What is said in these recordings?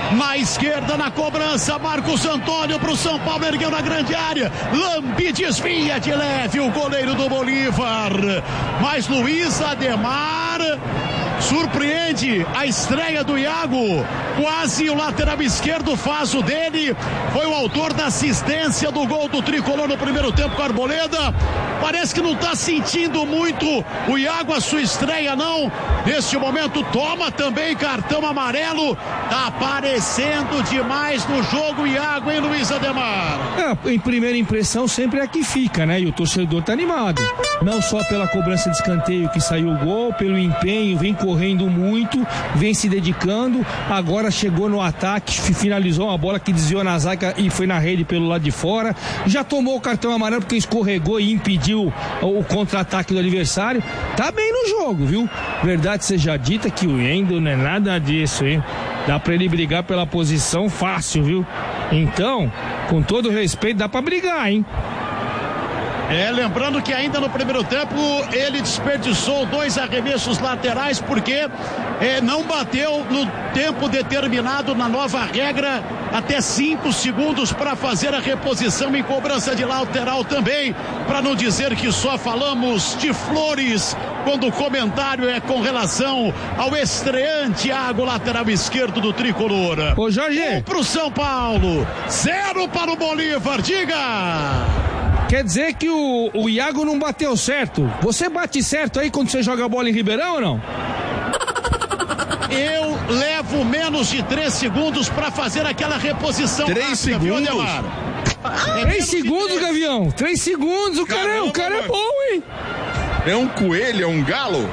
Na esquerda, na cobrança, Marcos Antônio pro São Paulo, ergueu na grande área. Lambi desvia de leve o goleiro do Bolívar. Mas Luiz Ademar surpreende a estreia do Iago. Quase o lateral esquerdo faz o dele. Foi o autor da assistência do gol do tricolor no primeiro tempo com a Arboleda. Parece que não está sentindo muito o Iago a sua estreia, não. Neste momento toma também cartão amarelo. Tá aparecendo demais no jogo Iago, hein, Luiz Ademar? Em primeira impressão sempre é a que fica, né? E o torcedor tá animado. Não só pela cobrança de escanteio que saiu o gol, pelo empenho, vem correndo muito, vem se dedicando. Agora chegou no ataque, finalizou uma bola que desviou na zaga e foi na rede pelo lado de fora. Já tomou o cartão amarelo porque escorregou e impediu o contra-ataque do adversário. Tá bem no jogo, viu? Verdade seja dita que o Wendel não é nada disso, hein? Dá pra ele brigar pela posição fácil, viu? Então, com todo respeito, dá pra brigar, hein? Lembrando que ainda no primeiro tempo ele desperdiçou 2 arremessos laterais porque não bateu no tempo determinado na nova regra, até 5 segundos para fazer a reposição em cobrança de lateral também, para não dizer que só falamos de flores quando o comentário é com relação ao estreante Iago, lateral esquerdo do tricolor. Ô Jorge, 1 pro São Paulo, 0 para o Bolívar, diga! Quer dizer que o Iago não bateu certo. Você bate certo aí quando você joga bola em Ribeirão ou não? Eu levo menos de 3 segundos para fazer aquela reposição. 3 segundos? 3 segundos, Gavião. 3 segundos, o cara é bom, hein? É um coelho, é um galo?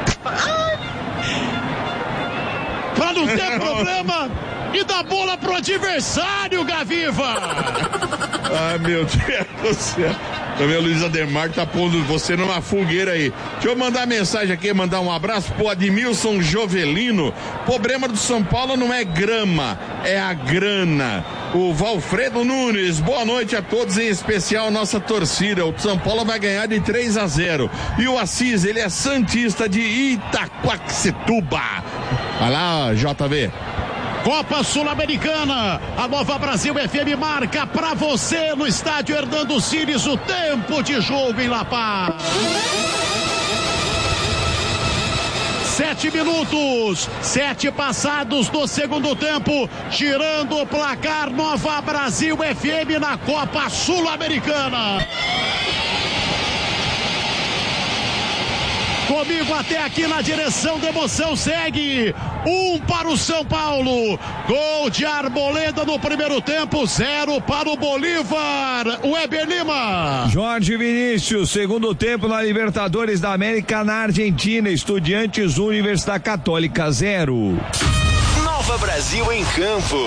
Pra não ter problema e dar bola pro adversário, Gaviva. Ai, meu Deus do céu. Também o Luiz Ademar tá pondo você numa fogueira aí. Deixa eu mandar mensagem aqui, mandar um abraço pro Admilson Jovelino. Problema do São Paulo não é grama, é a grana. O Valfredo Nunes, boa noite a todos, em especial nossa torcida. O São Paulo vai ganhar de 3-0. E o Assis, ele é santista de Itaquaquecetuba. Vai lá, JV. Copa Sul-Americana, a Nova Brasil FM marca pra você no estádio Hernando Cires o tempo de jogo em La Paz. 7 minutos, 7 passados do segundo tempo, girando o placar Nova Brasil FM na Copa Sul-Americana. Comigo até aqui na direção da emoção, segue 1 para o São Paulo, gol de Arboleda no primeiro tempo, 0 para o Bolívar, o Weber Lima. Jorge Vinícius, segundo tempo na Libertadores da América na Argentina, Estudiantes Universidade Católica 0. Nova Brasil em campo.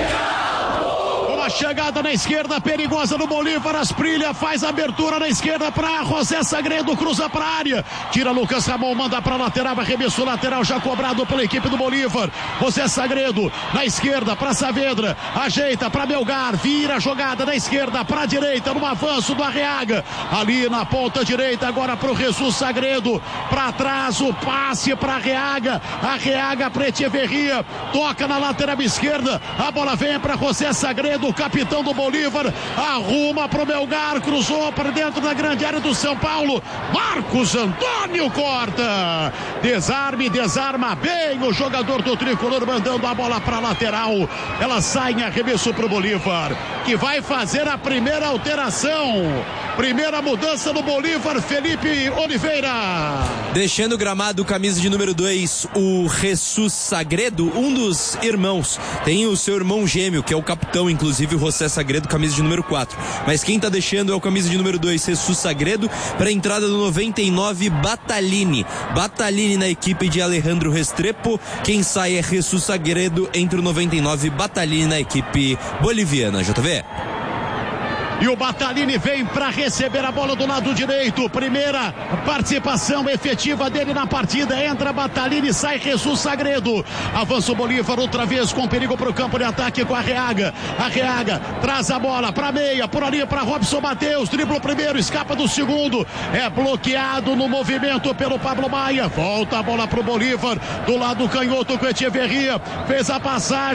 A chegada na esquerda, perigosa no Bolívar, Asprilla faz a abertura na esquerda para José Sagredo, cruza para a área, tira Lucas Ramon, manda para lateral, arremesso lateral já cobrado pela equipe do Bolívar. José Sagredo na esquerda para Saavedra, ajeita para Melgar, vira a jogada na esquerda para a direita, no avanço do Arreaga, ali na ponta direita, agora para o Jesus Sagredo, para trás o passe para Arreaga para Echeverria, toca na lateral esquerda, a bola vem para José Sagredo, capitão do Bolívar, arruma pro Melgar, cruzou para dentro da grande área do São Paulo, Marcos Antônio corta, desarma bem o jogador do tricolor, mandando a bola para lateral, ela sai em arremesso pro Bolívar, que vai fazer a primeira alteração, primeira mudança no Bolívar, Felipe Oliveira. Deixando o gramado, camisa de número 2, o Jesus Sagredo, um dos irmãos, tem o seu irmão gêmeo, que é o capitão, inclusive o José Sagredo, camisa de número 4. Mas quem tá deixando é o camisa de número 2, Jesus Sagredo, para a entrada do 99, Batalini na equipe de Alejandro Restrepo. Quem sai é Jesus Sagredo, entre o 99, Batalini na equipe boliviana. JV. E o Batalini vem para receber a bola do lado direito. Primeira participação efetiva dele na partida. Entra Batalini, sai Jesus Sagredo. Avança o Bolívar outra vez com perigo para o campo de ataque com a Arreaga. Arreaga traz a bola para meia, por ali para Robson Mateus. Dribla o primeiro, escapa do segundo. É bloqueado no movimento pelo Pablo Maia. Volta a bola para o Bolívar do lado canhoto com Echeverria. Fez a passagem.